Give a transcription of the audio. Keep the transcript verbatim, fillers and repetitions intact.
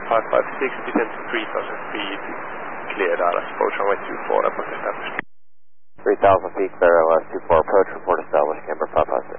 five five six, descend to three thousand feet, clear Dallas, approach runway two four, report established. three thousand feet, clear L S two four, approach, report established, camber five five six.